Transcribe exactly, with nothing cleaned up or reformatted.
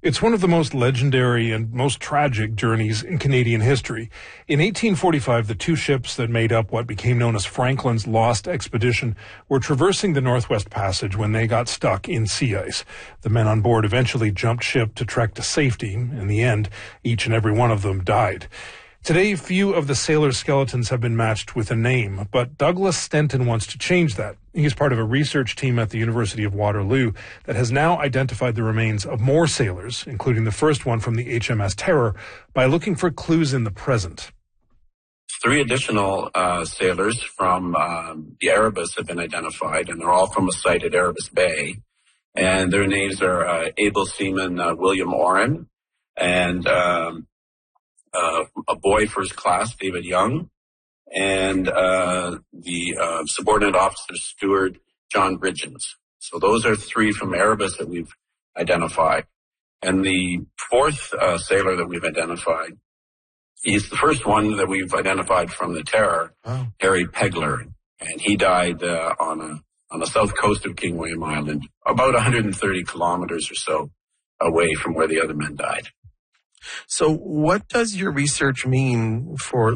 It's one of the most legendary and most tragic journeys in Canadian history. In eighteen forty-five, the two ships that made up what became known as Franklin's Lost Expedition were traversing the Northwest Passage when they got stuck in sea ice. The men on board eventually jumped ship to trek to safety. In the end, each and every one of them died. Today, few of the sailors' skeletons have been matched with a name, but Douglas Stenton wants to change that. He's part of a research team at the University of Waterloo that has now identified the remains of more sailors, including the first one from the H M S Terror, by looking for clues in the present. Three additional uh, sailors from um, the Erebus have been identified, and they're all from a site at Erebus Bay. And their names are uh, able seaman uh, William Oren and um, uh, a boy first class, David Young, and uh, the uh, subordinate officer steward, John Bridgens. So those are three from Erebus that we've identified. And the fourth uh, sailor that we've identified, he's the first one that we've identified from the Terror, oh. Harry Pegler. And he died uh, on a on the south coast of King William Island, about one hundred thirty kilometers or so away from where the other men died. So what does your research mean for